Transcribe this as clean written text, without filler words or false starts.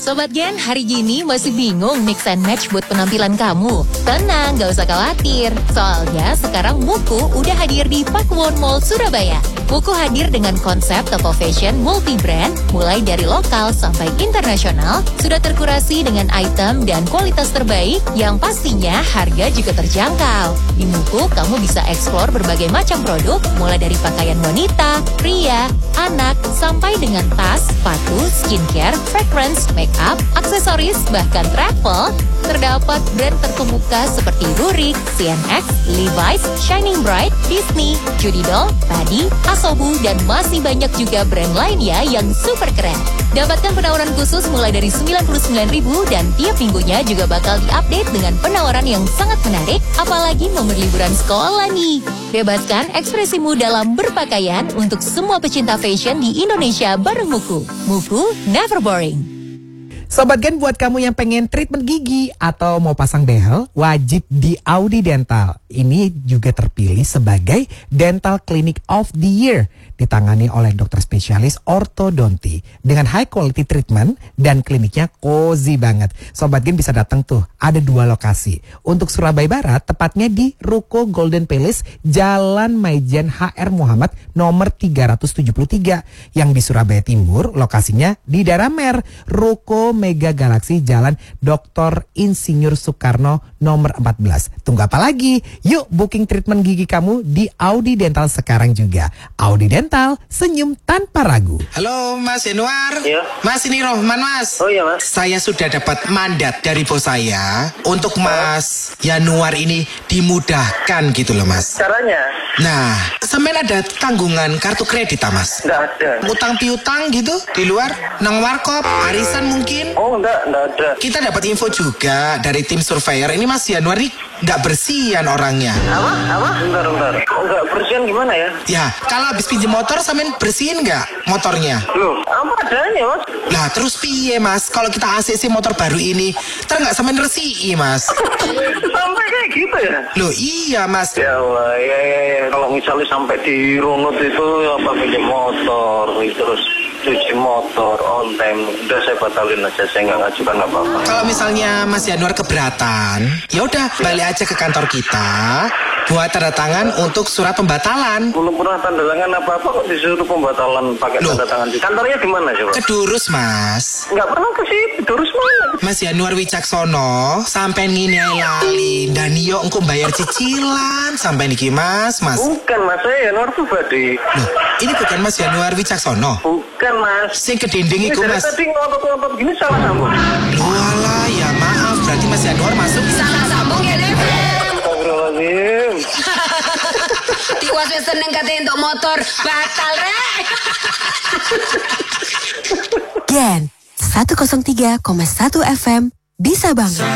Sobat Gen, hari gini masih bingung mix and match buat penampilan kamu? Tenang, gak usah khawatir. Soalnya sekarang Muku udah hadir di Pakuwon Mall Surabaya. Muku hadir dengan konsep toko fashion multi-brand, mulai dari lokal sampai internasional, sudah terkurasi dengan item dan kualitas terbaik yang pastinya harga juga terjangkau. Di Muku, kamu bisa eksplor berbagai macam produk, mulai dari pakaian wanita, pria, anak, sampai dengan tas, sepatu, skincare, fragrance, make up, aksesoris, bahkan travel. Terdapat brand terkemuka seperti Rurik, CNX, Levi's, Shining Bright, Disney, Judy Doll, Padi, Asobu, dan masih banyak juga brand lainnya yang super keren. Dapatkan penawaran khusus mulai dari 99.000 dan tiap minggunya juga bakal diupdate dengan penawaran yang sangat menarik, apalagi momen liburan sekolah nih. Bebaskan ekspresimu dalam berpakaian untuk semua pecinta fashion di Indonesia bareng Muku. Muku never boring. Sobat Gen, buat kamu yang pengen treatment gigi atau mau pasang behel, wajib di Audi Dental. Ini juga terpilih sebagai Dental Clinic of the Year. Ditangani oleh dokter spesialis ortodonti dengan high quality treatment dan kliniknya cozy banget. Sobat Gen bisa datang tuh, ada 2 lokasi. Untuk Surabaya Barat, tepatnya di Ruko Golden Palace, Jalan Maijen HR Muhammad nomor 373. Yang di Surabaya Timur, lokasinya di Daramer, Ruko Mega Galaxy Jalan Dr. Insinyur Soekarno nomor 14. Tunggu apa lagi? Yuk booking treatment gigi kamu di Audi Dental sekarang juga. Audi Dental, senyum tanpa ragu. Halo Mas Yanuar. Iya. Mas, ini Rohman Mas. Oh iya Mas. Saya sudah dapat mandat dari bos saya untuk Mas Yanuar ini dimudahkan gitu loh Mas. Caranya? Nah, sampean ada tanggungan kartu kredit ah Mas? Nggak ada. Utang piutang gitu di luar, nang warkop, arisan mungkin? Oh nggak ada. Kita dapat info juga dari tim surveyor. Ini Mas Yanuar nih nggak bersihan orangnya. Apa? Bentar. Oh, nggak bersihan gimana ya? Ya, kalau habis pinjam motor sampean bersihin nggak motornya? Loh, apa adanya Mas? Lah terus piye Mas? Kalau kita ACC motor baru ini, nggak sampean resihi Mas? Sampai kayak gitu ya? Loh iya Mas. Ya Allah, ya. Kalau misalnya sampai dirunut itu apa pinjam motor, terus cuci motor on time, udah saya batalin aja, saya nggak ngajukan apa-apa. Kalau misalnya Mas Yanuar keberatan, ya udah balik aja ke kantor kita buat tanda tangan untuk surat pembatalan. Belum pernah tanda tangan apa-apa kok disuruh pembatalan pakai Loh. tanda tangan. Kantornya di mana coba? Kedurus Mas. Nggak pernah ke situ, terus mana? Mas Yanuar Wicaksono sampai ngini ae lali dan yo engko bayar cicilan sampai niki Mas. Bukan Mas, saya Yanuar pribadi. Loh, ini bukan Mas Yanuar Wicaksono. Bukan Mas. Sing kedinding Ini iku dari Mas. tadi ngotot-ngotot gini salah sambung. Walah, ya maaf, berarti Mas Yanuar masuk. Salah sambung ya deh. Astagfirullahaladzim. Tiwas wis seneng kate entuk motor batal rek. Gen 103,1 FM bisa banget.